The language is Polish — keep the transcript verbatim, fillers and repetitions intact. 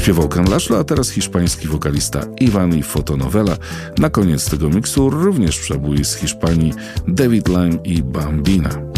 Śpiewał Ken Laszlo, a teraz hiszpański wokalista Ivan i Fotonowela. Na koniec tego miksu również przebój z Hiszpanii David Lime i Bambina.